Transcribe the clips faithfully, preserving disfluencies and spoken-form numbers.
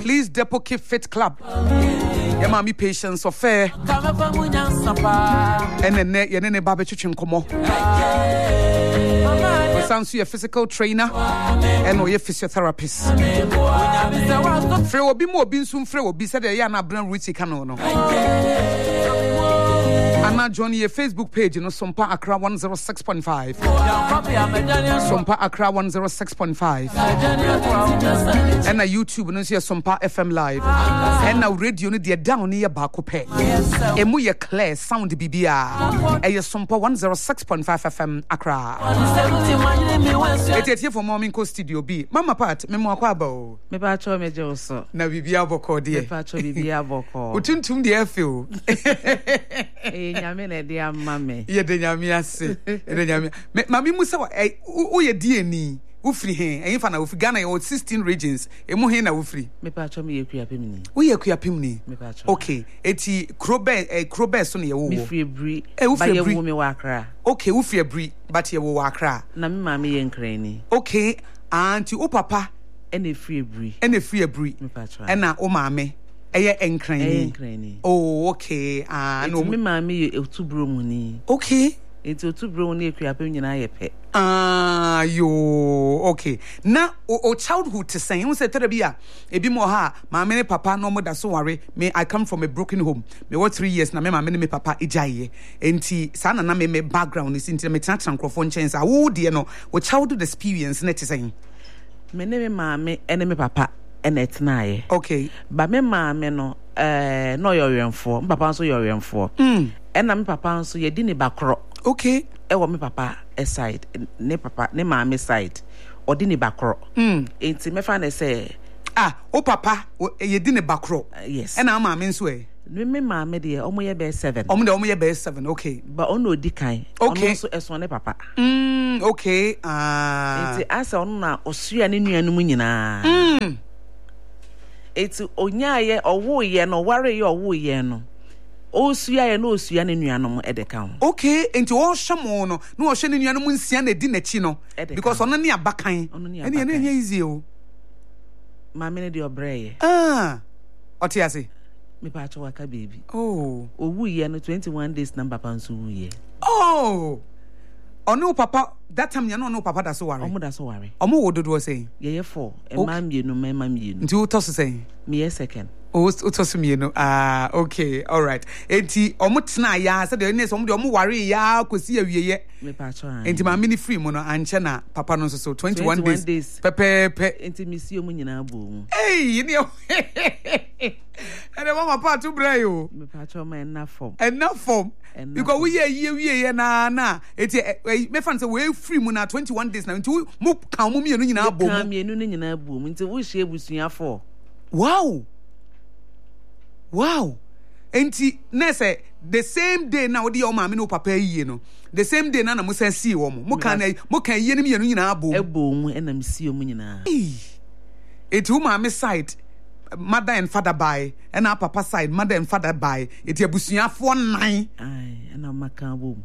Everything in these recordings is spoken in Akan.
Please Depoke Fit Club. Yeah, mommy patience of fair. And then you nene babe chuchin komo. We sound so a physical trainer and we a physiotherapist. Free will be more being soon free will be said that you are not brand Richie Canono. Anna Johnny a Facebook page, you know, Sompa Accra one oh six point five. Sompa Accra one oh six point five. And a YouTube, you know, see a Sompa F M Live. And now radio, you know, they're down near Bacope. And we are clear sound B B R. And you Sompa one oh six point five F M Accra. It's here for Morning Co Studio B. Mama Pat, Memo Quabo. Me pacho me joso. Na B B R Boko, dear. Me pacho B B R Boko. Utuntum the F. Nyame na de amame ye de nyame ase de nyame mami musa wo ye die ni wo free hen en fa na wo free Ghana ye sixteen regions e mu hen na wo free me pa cho me ye kuapem ni wo ye kuapem ni me pa cho okay eti krobe eh krobe so na ye wo me free bri e wo free bri me wa Accra okay wo free bri but ye wo wa Accra na me mama ye nkrani okay auntie o papa e na free bri e na free bri me pa cho e na o mame Eye enkrani. Enkrani. Oh, okay. Ah, no. Me mama ye otubro mu ni. Okay. Enti otubro mu ni ekuapem nyina ye pe. Ah, yo. Okay. Na o, o childhood to say, you say terabia. Ebi mo ha, mama ne papa no mo da so worry. Me I come from a broken home. Me what three years na me mama ne me papa ejaye. Enti sa na na me me background is into me tran microphone chance. Ah, wo de no. O childhood experience na te say. Me ne me mama ene me papa. Enetnaye. Okay. Ba me maame no eh no yorenfo, papa nso yorenfo. Mm. Ena me papa nso ye di ne bakro. Okay. E wo me papa e side, ne papa, ne maame side. O di ne bakro. Mm. Enti me fa na say ah, o papa ye di ne bakro. Uh, yes. Ena maame nso e. Me me maame de omo ye be seven. Omo de omo ye be seven. Okay. Ba ono di kan. Okay. Ono nso eso ne papa. Mm, okay. Ah. Enti asa ono na osua ne nuanu mu nyina. Mm. Eti onyaye owo ye no ware ye owo ye no osua ye no osua ne nuanom edeka ho okay enti wo hwemo no na wo hwe ne nuanom nsia na di nachi no because ono ne abakan ene ene nya easy o ma me ne de obreye ah otiase me pa cho waka baby oh owu ye no twenty-one days na papa nso wu ye oh ono papa that time ya no no papa da so ware omo da so ware omo wo dodo say ye ye four e ma mienu me ma mienu nti wo to so say me ye second oh wo to so mienu ah okay all right enti omo tena ya say de ne so omo de omo ware ya kosi awieye me pa cho an enti ma mini free mo no anche na papa no so so twenty-one days pepe pe enti misi omo nyina bo mu hey ni ene mama pa to bra yo me pa cho ma enough form enough form because we ye ye we na na eti me fan say we free mu na twenty-one days na nti mu kan mu mienu nyina bom kan mienu ni nyina bom nti wo hye busua four wow wow enti na say the same day na odi o maame no papa yiye no the same day na na mu say see wo mu kan na mu kan yiye ni mienu nyina bom e bom na me see mu nyina eti wo maame side mother and father by and our papa side mother and father by it abusua for nine ai na maka bom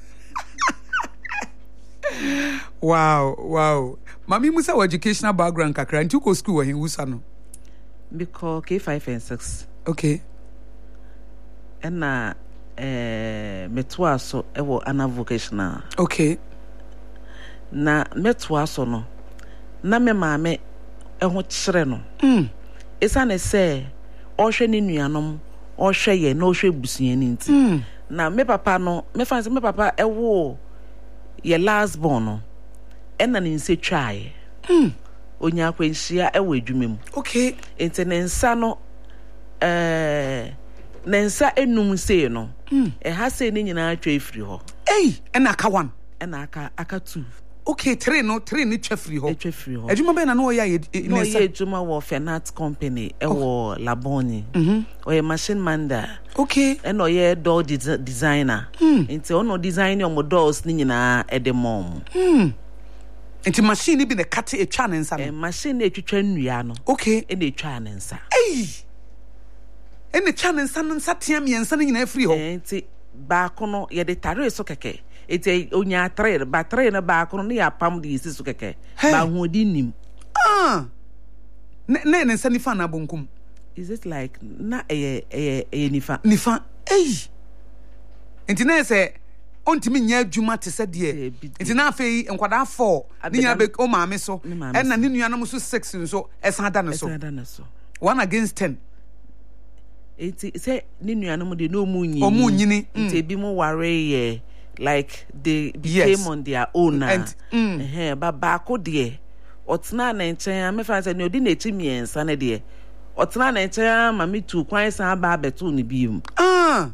wow wow mami musa wa educational background kakra nti ko school wa hin wusa no because K five and six okay and na eh metwa so e wo ana vocational okay na metwa so no na me maame e ho kyere no mm esa na se ohwe ne nuanom ohwe ye na ohwe busua ni nti mm. na me papa no me fan se me papa e wo ye last born no e na ne nse twae mm onya kwanhia e wo adwuma mu okay enti ne nsa no eh ne nsa enum sei no mm. e ha sei ne nyina atwa efiri ho eh e na aka one e na aka aka two okay three no three ni twa free ho e twa free ho adwuma be na no ya no ye adwuma wo Fenat company e wo Laboni mhm o ye machine manda okay e no ye door designer mm. enti ono design o doors ni nyina e de mom mm. enti machine bi na kate etwa ne nsa no e machine etwitwa nnua no okay e na etwa ne nsa eh e na etwa ne nsa no nsa tea me nsa ni nyina free ho enti ba ko no ye de tare so keke eti onya tare ba tare na ba ko no ya pam de isi so keke ba ho di nim ah ne ne ne nsa nifa na bonkum. Is it like na eh eh eh nifa nifa eh enti na say ontimi nya adwuma te se de enti na afei enkwada four ni nya be o maame so e na ne nuanom so six nso esan da ne so one against ten. Enti say ne nuanom de no mu nyini o mu nyini enti bi mo ware ye like they became yes. on their own and mm. eh ba ba ko de otna na nchen me fa say ne odi na echi miensa ne de otna na nchen ma me tu kwan san ba beto ne bium ah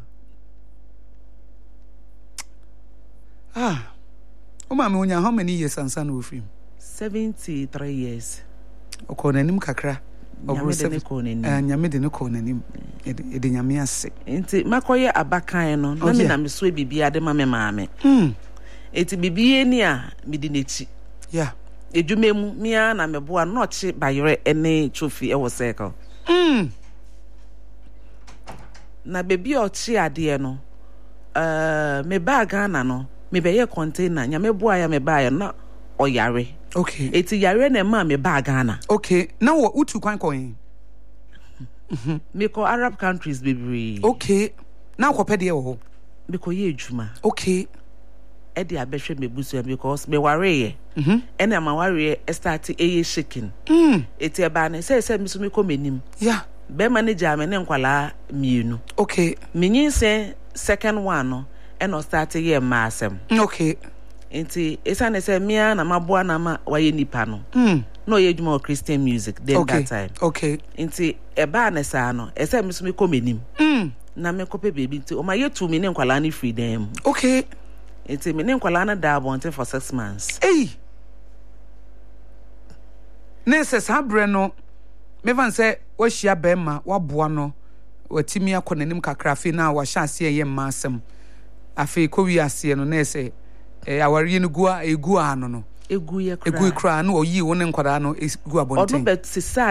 ah o ma me onya how many years ansa na ofim seventy-three years o ko nanim kakra obro seven ko nanim eh nyame de ne ko nanim e de nyame ase enti makoye abakan no na me na me so bibia de ma me maame mm enti bibie ni a me di nechi yeah edwumemu mia na me boa no chi bayere ene chofi e wo circle mm na bebi o chi ade no eh me bag ana no me be ye container nya me boa ya me ba ya na oyare okay eti yare na ma me bag ana okay na wo utu kwan koyin mhm me ko Arab countries bebre okay na ko pede wo me ko ye adwuma okay e de abehwe me busu because me ware ye mhm e na ma ware e start e ye shaking mm eti e ba na say say me so me ko menim yeah be manager me ne nkwala mienu okay minyin say second one no e no start ye ma asem okay enti esa na say mia na maboa na ma waye nipa no mm no ye djuma Christian music then okay. that time okay enti e ba na sa no e say me so me ko menim mm na me ko pe baby enti o ma ye tu me ne nkwala ni freedom okay enti me ne nkwala na da abonte for six months eh nese sabre no me van say wa hia bema wa boa no watimi akonanim kakra fe na wa hya ase ye mma asem afi ko wi ase no nese eh awari no gua egu ano no egu ye kra egu kra no oyi wo ne nkwada no egu abonten odno bet sisa